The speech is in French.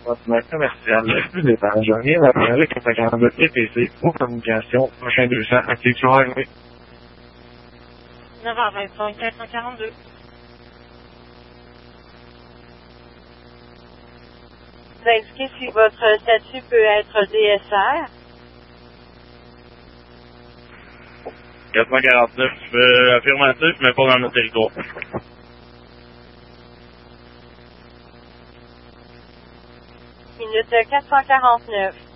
bâtiment commercial, plus d'étage, rien à faire avec 442 TPC, aux communications, prochain 200, actif sur arrivée. 9h25, 442. Vous indiquez si votre statut peut être DSR. 449, affirmatif, mais pas dans notre territoire. Minute 449.